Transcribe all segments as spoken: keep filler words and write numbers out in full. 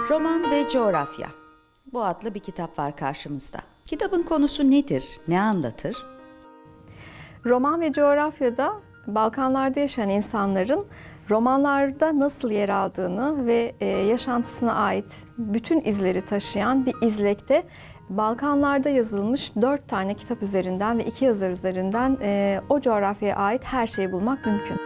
Roman ve Coğrafya. Bu adlı bir kitap var karşımızda. Kitabın konusu nedir? Ne anlatır? Roman ve coğrafyada Balkanlarda yaşayan insanların romanlarda nasıl yer aldığını ve e, yaşantısına ait bütün izleri taşıyan bir izlekte Balkanlarda yazılmış dört tane kitap üzerinden ve iki yazar üzerinden e, o coğrafyaya ait her şeyi bulmak mümkün.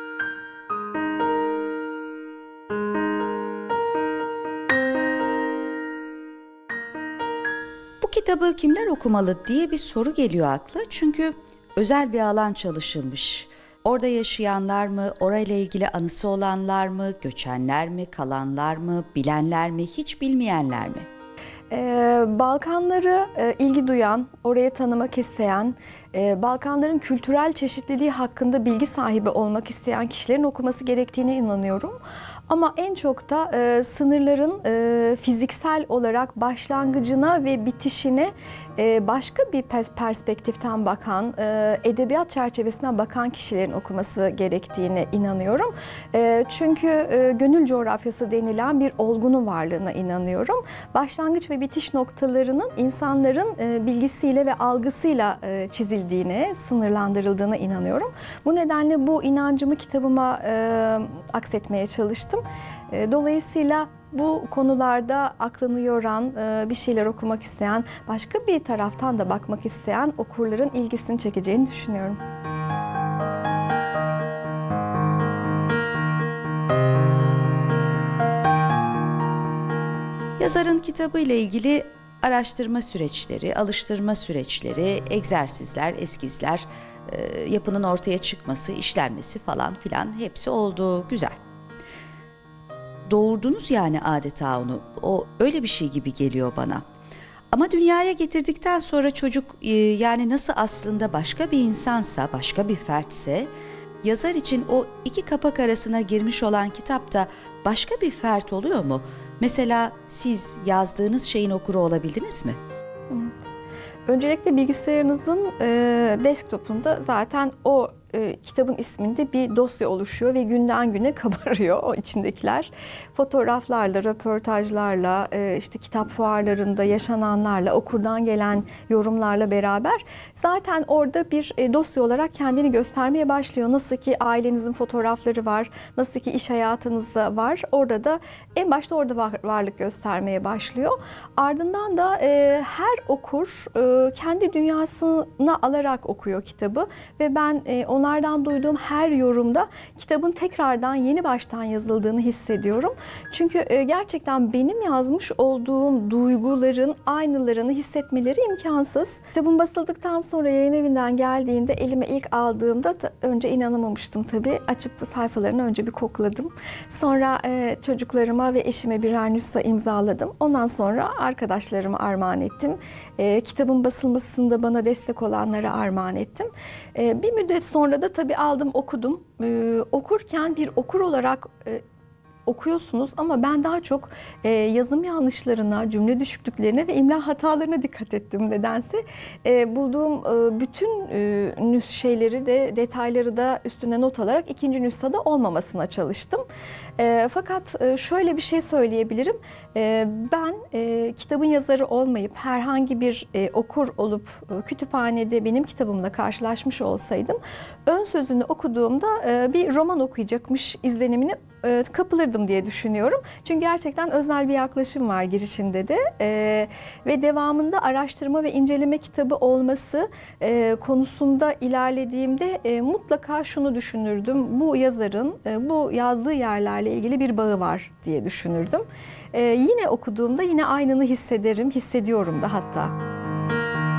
Bu kitabı kimler okumalı diye bir soru geliyor akla. Çünkü özel bir alan çalışılmış. Orada yaşayanlar mı, orayla ilgili anısı olanlar mı, göçenler mi, kalanlar mı, bilenler mi, hiç bilmeyenler mi? Ee, Balkanları e, ilgi duyan, orayı tanımak isteyen, e, Balkanların kültürel çeşitliliği hakkında bilgi sahibi olmak isteyen kişilerin okuması gerektiğine inanıyorum. Ama en çok da e, sınırların e, fiziksel olarak başlangıcına ve bitişine e, başka bir perspektiften bakan, e, edebiyat çerçevesinden bakan kişilerin okuması gerektiğine inanıyorum. E, çünkü e, gönül coğrafyası denilen bir olgunun varlığına inanıyorum. Başlangıç ve bitiş noktalarının insanların e, bilgisiyle ve algısıyla e, çizildiğine, sınırlandırıldığına inanıyorum. Bu nedenle bu inancımı kitabıma e, aksetmeye çalıştım. E, dolayısıyla bu konularda aklını yoran, e, bir şeyler okumak isteyen, başka bir taraftan da bakmak isteyen okurların ilgisini çekeceğini düşünüyorum. Yazarın kitabı ile ilgili araştırma süreçleri, alıştırma süreçleri, egzersizler, eskizler, e, yapının ortaya çıkması, işlenmesi falan filan hepsi oldu. Güzel. Doğurdunuz yani adeta onu. O öyle bir şey gibi geliyor bana. Ama dünyaya getirdikten sonra çocuk e, yani nasıl aslında başka bir insansa, başka bir fertse, yazar için o iki kapak arasına girmiş olan kitapta başka bir fert oluyor mu? Mesela siz yazdığınız şeyin okuru olabildiniz mi? Öncelikle bilgisayarınızın e, desktop'unda zaten o e, kitabın isminde bir dosya oluşuyor ve günden güne kabarıyor o içindekiler. Fotoğraflarla, röportajlarla, e, işte kitap fuarlarında yaşananlarla, okurdan gelen yorumlarla beraber zaten orada bir e, dosya olarak kendini göstermeye başlıyor. Nasıl ki ailenizin fotoğrafları var, nasıl ki iş hayatınızda var, orada da en başta orada var, varlık göstermeye başlıyor. Ardından da e, her okur e, kendi dünyasına alarak okuyor kitabı ve ben e, onlardan duyduğum her yorumda kitabın tekrardan yeni baştan yazıldığını hissediyorum. Çünkü e, gerçekten benim yazmış olduğum duyguların aynılarını hissetmeleri imkansız. Kitabın basıldıktan sonra yayın evinden geldiğinde elime ilk aldığımda da önce inanamamıştım tabii. Açıp sayfalarını önce bir kokladım. Sonra e, çocuklarıma ve eşime birer nüsha imzaladım. Ondan sonra arkadaşlarıma armağan ettim. E, kitabın basılmasında bana destek olanlara armağan ettim. E, bir müddet sonra da tabii aldım, okudum. E, okurken bir okur olarak e, okuyorsunuz ama ben daha çok e, yazım yanlışlarına, cümle düşüklüklerine ve imla hatalarına dikkat ettim nedense. E, bulduğum e, bütün e, şeyleri de, detayları da üstüne not alarak ikinci nüshada olmamasına çalıştım. E, fakat e, şöyle bir şey söyleyebilirim. E, ben e, kitabın yazarı olmayıp herhangi bir e, okur olup e, kütüphanede benim kitabımla karşılaşmış olsaydım ön sözünü okuduğumda e, bir roman okuyacakmış izlenimini e, kapılırdım diye düşünüyorum. Çünkü gerçekten öznel bir yaklaşım var girişinde de e, ve devamında araştırma ve inceleme kitabı olması e, konusunda ilerlediğimde e, mutlaka şunu düşünürdüm. Bu yazarın e, bu yazdığı yerlerle ilgili bir bağı var diye düşünürdüm. E, yine okuduğumda yine aynını hissederim, hissediyorum da hatta.